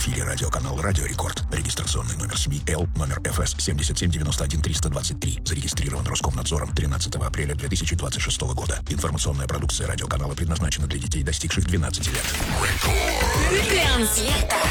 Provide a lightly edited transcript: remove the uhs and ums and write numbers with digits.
эфире радиоканал «Радио Рекорд». Регистрационный номер СМИ Л, номер ФС 7791-323. Зарегистрирован Роскомнадзором 13 апреля 2026 года. Информационная продукция радиоканала предназначена для детей, достигших 12 лет. Концерта.